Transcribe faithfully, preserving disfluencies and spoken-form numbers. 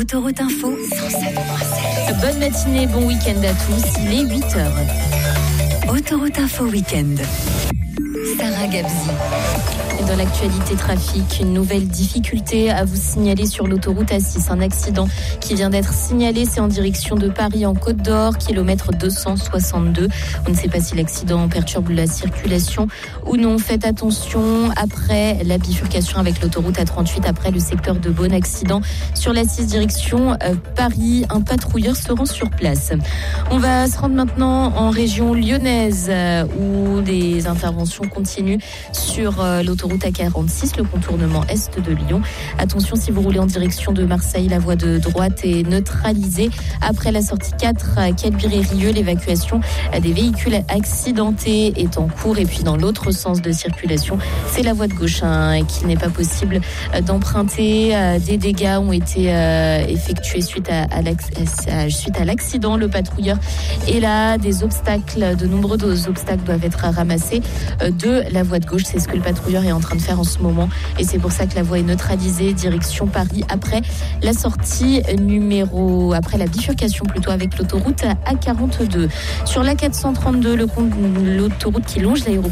Autoroute Info cent sept virgule sept. Bonne matinée, bon week-end à tous, il est huit heures. Autoroute Info Week-end. Sarah Gabzi. Et dans l'actualité trafic, une nouvelle difficulté à vous signaler sur l'autoroute A six. Un accident qui vient d'être signalé, c'est en direction de Paris en Côte d'Or, kilomètre deux cent soixante-deux. On ne sait pas si l'accident perturbe la circulation ou non. Faites attention après la bifurcation avec l'autoroute A trente-huit, après le secteur de Beaune. Accident sur l'A six direction euh, Paris. Un patrouilleur se rend sur place. On va se rendre maintenant en région lyonnaise euh, où des interventions continuent sur euh, l'autoroute A quarante-six, le contournement est de Lyon. Attention, si vous roulez en direction de Marseille, la voie de droite est neutralisée. Après la sortie quatre à Caluire et Rieux, l'évacuation des véhicules accidentés est en cours. Et puis dans l'autre sens de circulation, c'est la voie de gauche hein, qu'il n'est pas possible d'emprunter. Des dégâts ont été euh, effectués suite à, à, à, suite à l'accident. Le patrouilleur est là. Des obstacles, de nombreux obstacles doivent être ramassés de la voie de gauche. C'est ce que le patrouilleur est en train de faire en ce moment et c'est pour ça que la voie est neutralisée direction Paris après la sortie numéro après la bifurcation plutôt avec l'autoroute A quarante-deux. Sur l'A quatre cent trente-deux, le, l'autoroute qui longe l'aéroport